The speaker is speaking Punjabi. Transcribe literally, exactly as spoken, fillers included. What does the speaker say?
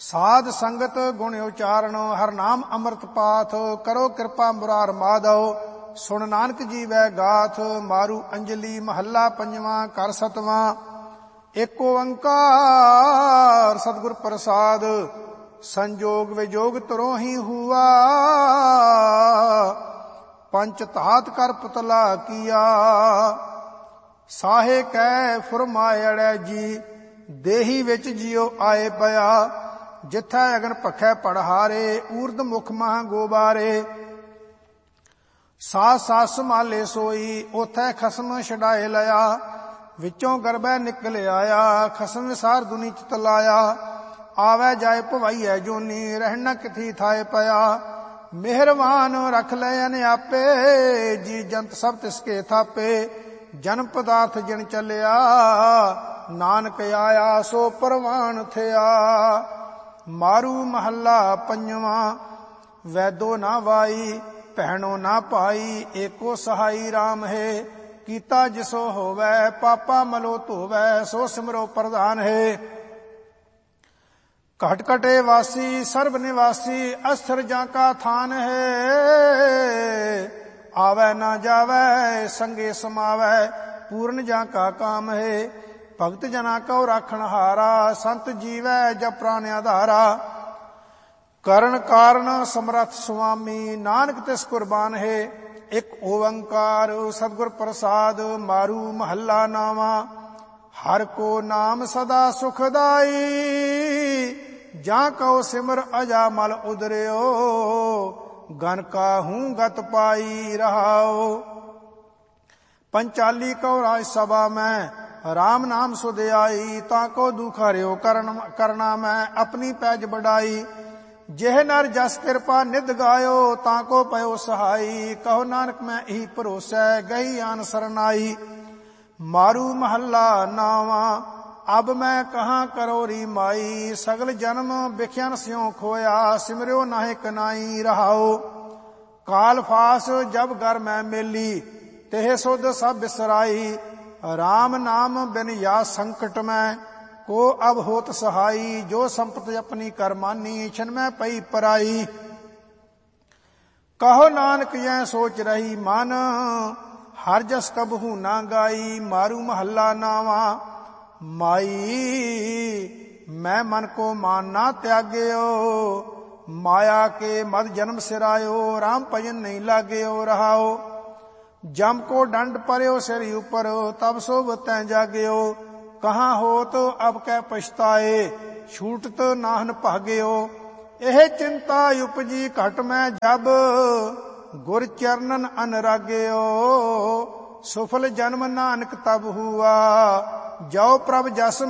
ਸਾਧ ਸੰਗਤ ਗੁਣ ਉਚਾਰਨ, ਹਰ ਨਾਮ ਅੰਮ੍ਰਿਤ ਪਾਥ, ਕਰੋ ਕਿਰਪਾ ਮੁਰਾਰ ਮਾਧਵ, ਸੁਣ ਨਾਨਕ ਜੀਵੈ ਗਾਥ। ਮਾਰੂ ਅੰਜਲੀ ਮਹੱਲਾ ਪੰਜਵਾਂ, ਕਰ ਸਤਵਾਂ। ਏਕ ਓੰਕਾਰ ਸਤਿਗੁਰ ਪ੍ਰਸਾਦ, ਸੰਜੋਗ ਵਿਜੋਗ ਤਰੋ ਹੀ ਹੁਆ, ਪੰਚ ਧਾਤ ਕਰ ਪੁਤਲਾ ਕੀਆ। ਸਾਹੇ ਕੈ ਫੁਰਮਾਇੜੈ ਜੀ, ਦੇਹੀ ਵਿੱਚ ਜਿਉ ਆਏ ਪਿਆ, ਜਿਥੈ ਅਗਨ ਭਖੈ ਪੜਹਾਰੇ, ਊਰਧ ਮੁਖ ਮਹਾਂ ਗੋਬਾਰੇ। ਸਾਸ ਸਾਸ ਸੰਭਾਲੇ ਸੋਈ, ਉਥੈ ਖਸਮ ਛਡਾਏ ਲਿਆ, ਵਿੱਚੋਂ ਗਰਭੈ ਨਿਕਲ ਆਇਆ, ਖਸਮ ਵਿਸਾਰ ਦੁਨੀ ਚਿਤ ਲਾਇਆ। ਆਵੈ ਜਾਏ ਭਵਾਈਐ ਜੋਨੀ, ਰਹਿਣਾ ਕਿਥੀ ਥਾਏ ਪਿਆ, ਮਿਹਰਬਾਨ ਰਖ ਲੈ ਅਨ ਆਪੇ, ਜੀ ਜੰਤ ਸਭ ਤਿਸਕੇ ਥਾਪੇ। ਜਨਮ ਪਦਾਰਥ ਜਿਨ ਚੱਲਿਆ, ਨਾਨਕ ਆਇਆ ਸੋ ਪ੍ਰਵਾਨ ਥਿਆ। ਮਾਰੂ ਮਹੱਲਾ ਪੰਜਵਾਂ, ਵੈਦੋ ਨਾ ਵਾਈ, ਭੈਣੋ ਨਾ ਭਾਈ, ਏਕੋ ਸਹਾਈ ਰਾਮ ਹੈ। ਕੀਤਾ ਜਿਸੋ ਹੋਵੈ, ਪਾਪਾ ਮਲੋ ਧੋਵੈ, ਸੋ ਸਿਮਰੋ ਪ੍ਰਧਾਨ ਹੈ। ਘਟ ਘਟੇ ਵਾਸੀ, ਸਰਬ ਨਿਵਾਸੀ, ਅਸਥਿਰ ਜਾਂ ਕਾ ਥਾਨ ਹੈ। ਆਵੈ ਨਾ ਜਾਵੈ, ਸੰਗੇ ਸਮਾਵੈ, ਪੂਰਨ ਜਾਂ ਕਾ ਕਾਮ ਹੈ। ਭਗਤ ਜਨਾ ਕਉ ਰਾਖਣ ਹਾਰਾ, ਸੰਤ ਜੀਵੈ ਜਪ ਪ੍ਰਾਨ ਆਧਾਰਾ। ਕਰਨ ਕਾਰਨ ਸਮਰੱਥ ਸੁਆਮੀ, ਨਾਨਕ ਤਿਸ ਕੁਰਬਾਨ ਹੈ। ਇੱਕ ਓੰਕਾਰ ਸਤਿਗੁਰ ਪ੍ਰਸਾਦ, ਮਾਰੂ ਮਹੱਲਾ ਨਾਵਾਂ। ਹਰ ਕੋ ਨਾਮ ਸਦਾ ਸੁਖਦਾਈ, ਜਾਂ ਕਉ ਸਿਮਰ ਅਜਾ ਮਲ ਉਦਰਿਓ, ਗਨ ਕਾਹੂ ਗਤ ਪਾਈ ਰਹਾਓ। ਪੰਚਾਲੀ ਕਉ ਰਾਜ ਸਭਾ ਮੈਂ, ਰਾਮ ਨਾਮ ਸੁਧਿਆਈ, ਤਾਂ ਕੋ ਦੁਖ ਹਰਿਓ ਕਰਨਾ ਮੈਂ, ਆਪਣੀ ਪੈਜ ਬੜਾਈ। ਜਿਹ ਨਰ ਜਸ ਕਿਰਪਾ ਨਿਧ ਗਾਇਓ, ਤਾਂ ਕੋ ਪਇਓ ਸਹਾਈ, ਕਹੋ ਨਾਨਕ ਮੈਂ ਇਹੀ ਭਰੋਸੈ, ਗਈ ਆਨ ਸਰਨਾਈ। ਮਾਰੂ ਮਹੱਲਾ ਨਾਵਾਂ। ਅਬ ਮੈਂ ਕਹਾਂ ਕਰੋ ਰੀ ਮਾਈ, ਸਗਲ ਜਨਮ ਬਿਖਿਆਨ ਸਿਉ ਖੋਇਆ, ਸਿਮਰਿਓ ਨਾਹਿ ਕਨਾਈ ਰਹਾਓ। ਕਾਲ ਫਾਸ ਜਬ ਗਰ ਮੈਂ ਮੇਲੀ, ਤਿਹ ਸੁਧ ਸਭ ਬਿਸਰਾਈ। ਰਾਮ ਨਾਮ ਬਿਨ या संकट में, को अब होत सहाई। जो संपत अपनी कर मानी, छिन में पई पराई। कहो नानक यह सोच रही मन, हर जस कबहू ना गाई। मारू महल्ला नावा। माई मैं मन को मान ना त्याग्यो, माया के मद जन्म सिरायो, राम भजन नहीं लाग्यो रहाओ। जम को दंड पर्यो सिर ऊपर, तब सोभ तै जाग्यो। कहाँ होत अब कै पछताए, छूटत नाहन भाग्यो। एह चिंता उपजी घट में जब, गुर चरणन अनुराग्यो। सुफल जन्म नानक तब हुआ, जो प्रभ जस